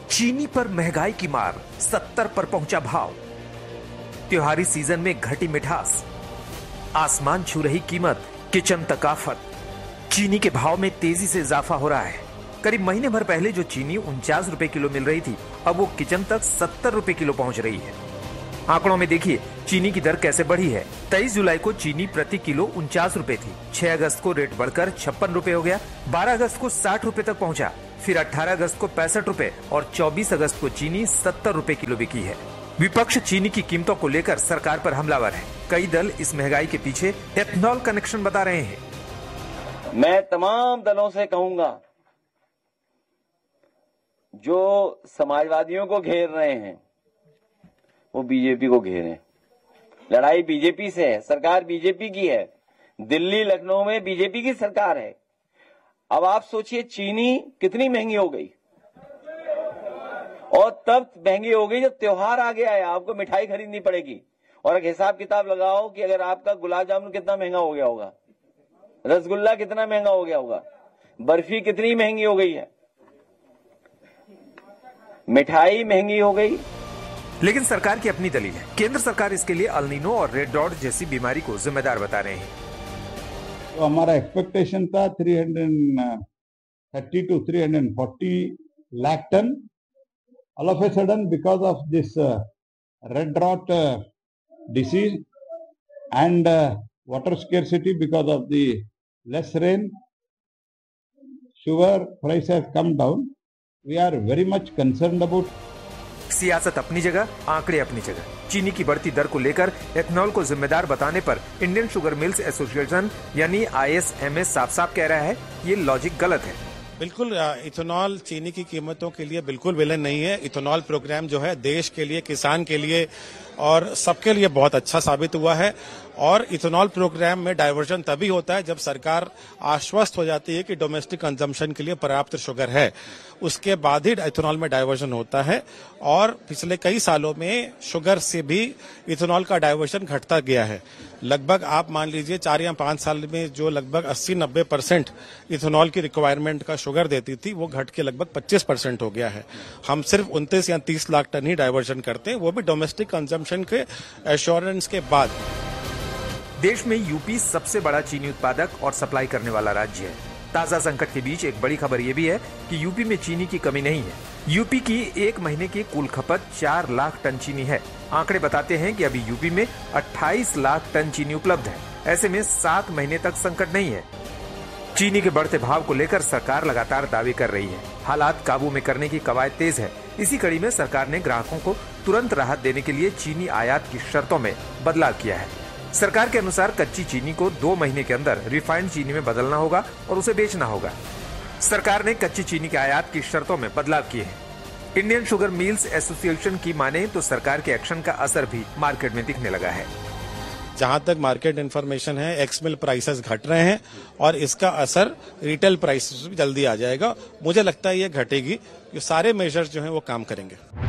चीनी पर महंगाई की मार, 70 पर पहुंचा भाव। त्योहारी सीजन में घटी मिठास, आसमान छू रही कीमत, किचन तक आफत। चीनी के भाव में तेजी से इजाफा हो रहा है। करीब महीने भर पहले जो चीनी 49 रुपए किलो मिल रही थी, अब वो किचन तक 70 रुपए किलो पहुंच रही है। आंकड़ों में देखिए चीनी की दर कैसे बढ़ी है। 23 जुलाई को चीनी प्रति किलो 49 रुपए थी। 6 अगस्त को रेट बढ़कर 56 रुपए हो गया। 12 अगस्त को 60 रुपए तक पहुंचा। फिर 18 अगस्त को 65 रुपए और 24 अगस्त को चीनी 70 रुपए किलो बिकी है। विपक्ष चीनी की कीमतों को लेकर सरकार पर हमलावर है। कई दल इस महंगाई के पीछे एथेनॉल कनेक्शन बता रहे हैं। मैं तमाम दलों से कहूंगा, जो समाजवादियों को घेर रहे हैं वो बीजेपी को घेरें। लड़ाई बीजेपी से है, सरकार बीजेपी की है। दिल्ली लखनऊ में बीजेपी की सरकार है। अब आप सोचिए चीनी कितनी महंगी हो गई, और तब महंगी हो गई जब त्योहार आ गया है, आपको मिठाई खरीदनी पड़ेगी। और एक हिसाब किताब लगाओ कि अगर आपका गुलाब जामुन कितना महंगा हो गया होगा, रसगुल्ला कितना महंगा हो गया होगा, बर्फी कितनी महंगी हो गई है, मिठाई महंगी हो गई। लेकिन सरकार की अपनी दलील है। केंद्र सरकार इसके लिए अल नीनो और रेड डॉट जैसी बीमारी को जिम्मेदार बता रहे हैं। तो हमारा एक्सपेक्टेशन था 330 to 340 lakh ton. All of a sudden, because of this red dot disease and water scarcity, because of the less rain, sugar price has come down. We are very much concerned about. सियासत अपनी जगह, आंकड़े अपनी जगह। चीनी की बढ़ती दर को लेकर एथेनॉल को जिम्मेदार बताने पर इंडियन शुगर मिल्स एसोसिएशन यानी ISMS साफ-साफ कह रहा है ये लॉजिक गलत है। बिल्कुल, इथेनॉल चीनी की कीमतों के लिए बिल्कुल विलन नहीं है। इथेनॉल प्रोग्राम जो है देश के लिए, किसान के लिए और सबके लिए बहुत अच्छा साबित हुआ है। और इथेनॉल प्रोग्राम में डाइवर्जन तभी होता है जब सरकार आश्वस्त हो जाती है कि डोमेस्टिक कंजम्पशन के लिए पर्याप्त शुगर है, उसके बाद ही इथेनॉल में डाइवर्जन होता है। और पिछले कई सालों में शुगर से भी इथेनॉल का डाइवर्जन घटता गया है। लगभग आप मान लीजिए 4 या 5 साल में जो लगभग 80-90% इथेनॉल की रिक्वायरमेंट का शुगर देती थी, वो घट के लगभग 25% हो गया है। हम सिर्फ 29 या 30 लाख टन ही डाइवर्जन करते हैं, वो भी डोमेस्टिक कंजम्पशन के एश्योरेंस के बाद। देश में यूपी सबसे बड़ा चीनी उत्पादक और सप्लाई करने वाला राज्य है। ताजा संकट के बीच एक बड़ी खबर यह भी है कि यूपी में चीनी की कमी नहीं है। यूपी की एक महीने की कुल खपत 4 लाख टन चीनी है। आंकड़े बताते हैं कि अभी यूपी में 28 लाख टन चीनी उपलब्ध है। ऐसे में 7 महीने तक संकट नहीं है। चीनी के बढ़ते भाव को लेकर सरकार लगातार दावे कर रही है। हालात काबू में करने की कवायद तेज है। इसी कड़ी में सरकार ने ग्राहकों को तुरंत राहत देने के लिए चीनी आयात की शर्तों में बदलाव किया है। सरकार के अनुसार कच्ची चीनी को 2 महीने के अंदर रिफाइंड चीनी में बदलना होगा और उसे बेचना होगा। सरकार ने कच्ची चीनी के आयात की शर्तों में बदलाव किए हैं। इंडियन शुगर मिल्स एसोसिएशन की माने तो सरकार के एक्शन का असर भी मार्केट में दिखने लगा है। जहां तक मार्केट इन्फॉर्मेशन है, एक्स मिल प्राइसेस घट रहे हैं और इसका असर रिटेल प्राइसेस भी जल्दी आ जाएगा। मुझे लगता है ये घटेगी, ये सारे मेजर्स जो हैं वो काम करेंगे।